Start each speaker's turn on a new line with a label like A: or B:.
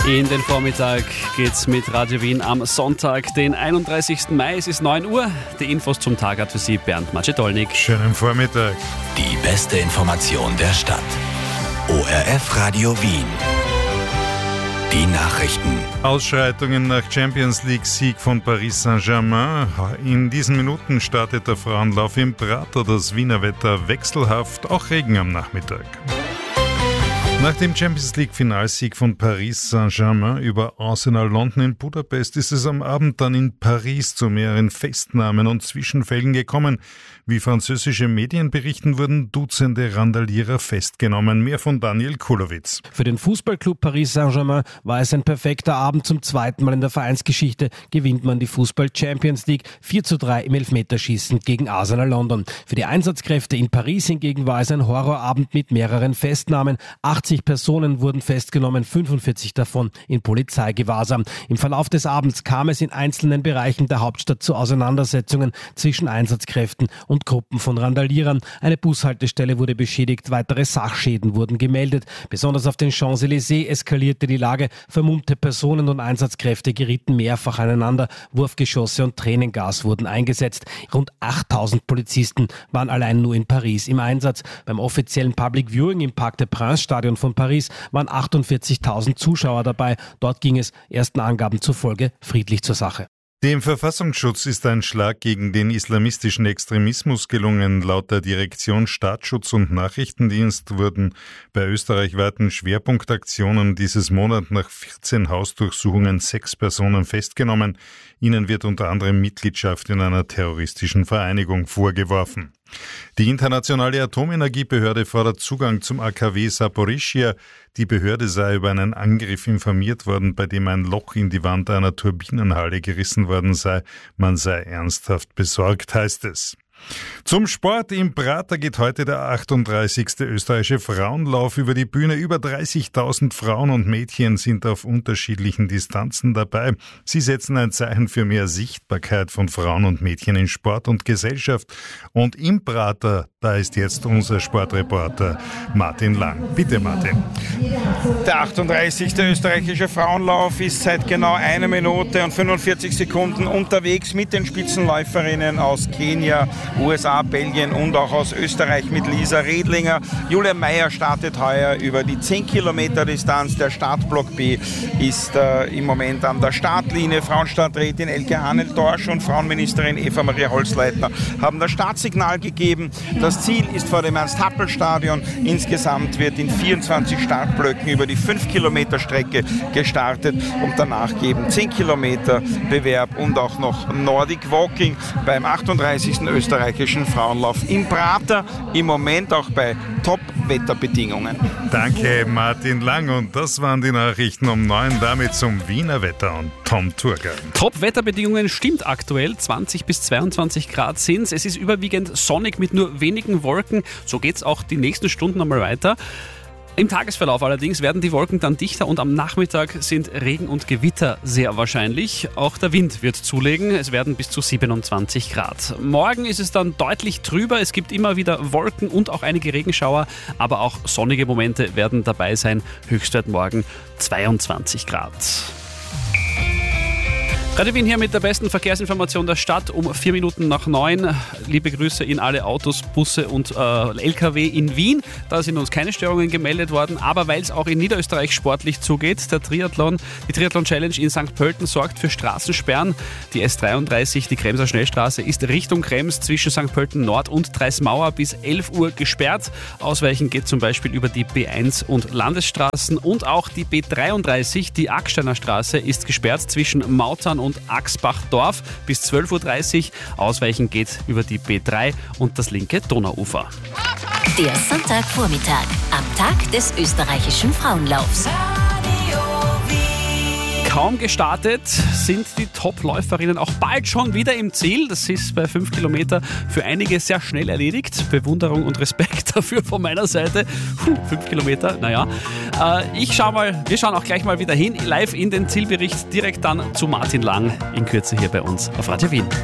A: In den Vormittag geht's mit Radio Wien am Sonntag, den 31. Mai. Es ist 9 Uhr. Die Infos zum Tag hat für Sie Bernd Macedolnik.
B: Schönen Vormittag.
C: Die beste Information der Stadt. ORF Radio Wien. Die Nachrichten.
B: Ausschreitungen nach Champions-League-Sieg von Paris Saint-Germain. In diesen Minuten startet der Frauenlauf im Prater. Das Wiener Wetter wechselhaft, auch Regen am Nachmittag. Nach dem Champions-League-Finalsieg von Paris Saint-Germain über Arsenal London in Budapest ist es am Abend dann in Paris zu mehreren Festnahmen und Zwischenfällen gekommen. Wie französische Medien berichten, wurden Dutzende Randalierer festgenommen. Mehr von Daniel Kulowitz.
D: Für den Fußballclub Paris Saint-Germain war es ein perfekter Abend. Zum zweiten Mal in der Vereinsgeschichte gewinnt man die Fußball-Champions League 4:3 im Elfmeterschießen gegen Arsenal London. Für die Einsatzkräfte in Paris hingegen war es ein Horrorabend mit mehreren Festnahmen. 80 Personen wurden festgenommen, 45 davon in Polizeigewahrsam. Im Verlauf des Abends kam es in einzelnen Bereichen der Hauptstadt zu Auseinandersetzungen zwischen Einsatzkräften und Gruppen von Randalierern. Eine Bushaltestelle wurde beschädigt, weitere Sachschäden wurden gemeldet. Besonders auf den Champs-Élysées eskalierte die Lage. Vermummte Personen und Einsatzkräfte gerieten mehrfach aneinander. Wurfgeschosse und Tränengas wurden eingesetzt. Rund 8000 Polizisten waren allein nur in Paris im Einsatz. Beim offiziellen Public Viewing im Parc des Princes Stadion von Paris waren 48.000 Zuschauer dabei. Dort ging es ersten Angaben zufolge friedlich zur Sache.
B: Dem Verfassungsschutz ist ein Schlag gegen den islamistischen Extremismus gelungen. Laut der Direktion Staatsschutz und Nachrichtendienst wurden bei österreichweiten Schwerpunktaktionen dieses Monat nach 14 Hausdurchsuchungen 6 Personen festgenommen. Ihnen wird unter anderem Mitgliedschaft in einer terroristischen Vereinigung vorgeworfen. Die internationale Atomenergiebehörde fordert Zugang zum AKW Saporischschja. Die Behörde sei über einen Angriff informiert worden, bei dem ein Loch in die Wand einer Turbinenhalle gerissen worden sei. Man sei ernsthaft besorgt, heißt es. Zum Sport. Im Prater geht heute der 38. österreichische Frauenlauf über die Bühne. Über 30.000 Frauen und Mädchen sind auf unterschiedlichen Distanzen dabei. Sie setzen ein Zeichen für mehr Sichtbarkeit von Frauen und Mädchen in Sport und Gesellschaft. Und im Prater, da ist jetzt unser Sportreporter Martin Lang. Bitte, Martin.
E: Der 38. österreichische Frauenlauf ist seit genau 1 Minute und 45 Sekunden unterwegs mit den Spitzenläuferinnen aus Kenia, USA, Belgien und auch aus Österreich mit Lisa Redlinger. Julia Meyer startet heuer über die 10 Kilometer Distanz. Der Startblock B ist im Moment an der Startlinie. Frauenstadträtin Elke Hanel-Dorsch und Frauenministerin Eva-Maria Holzleitner haben das Startsignal gegeben. Das Ziel ist vor dem Ernst-Happel-Stadion. Insgesamt wird in 24 Startblöcken über die 5 Kilometer Strecke gestartet und danach geben 10 Kilometer Bewerb und auch noch Nordic Walking beim 38. österreichischen Frauenlauf im Prater, im Moment auch bei Top-Wetterbedingungen.
B: Danke, Martin Lang. Und das waren die Nachrichten um 9. Damit zum Wiener Wetter und Tom Thurgarten.
A: Top-Wetterbedingungen stimmt aktuell. 20 bis 22 Grad sind es. ist überwiegend sonnig mit nur wenigen Wolken. So geht es auch die nächsten Stunden einmal weiter. Im Tagesverlauf allerdings werden die Wolken dann dichter und am Nachmittag sind Regen und Gewitter sehr wahrscheinlich. Auch der Wind wird zulegen, es werden bis zu 27 Grad. Morgen ist es dann deutlich trüber, es gibt immer wieder Wolken und auch einige Regenschauer, aber auch sonnige Momente werden dabei sein. Höchstwert morgen 22 Grad. Radio Wien hier mit der besten Verkehrsinformation der Stadt um 4 Minuten nach 9. Liebe Grüße in alle Autos, Busse und LKW in Wien. Da sind uns keine Störungen gemeldet worden, aber weil es auch in Niederösterreich sportlich zugeht, die Triathlon-Challenge in St. Pölten sorgt für Straßensperren. Die S33, die Kremser Schnellstraße, ist Richtung Krems zwischen St. Pölten Nord und Dreismauer bis 11 Uhr gesperrt. Ausweichen geht zum Beispiel über die B1 und Landesstraßen und auch die B33, die Acksteiner Straße, ist gesperrt zwischen Mautern und Axbachdorf bis 12.30 Uhr. Ausweichen geht über die B3 und das linke Donauufer.
F: Der Sonntagvormittag am Tag des österreichischen Frauenlaufs.
A: Kaum gestartet sind die Top-Läuferinnen auch bald schon wieder im Ziel. Das ist bei 5 Kilometer für einige sehr schnell erledigt. Bewunderung und Respekt dafür von meiner Seite. 5 Kilometer, naja. Wir schauen auch gleich mal wieder hin, live in den Zielbericht, direkt dann zu Martin Lang in Kürze hier bei uns auf Radio Wien.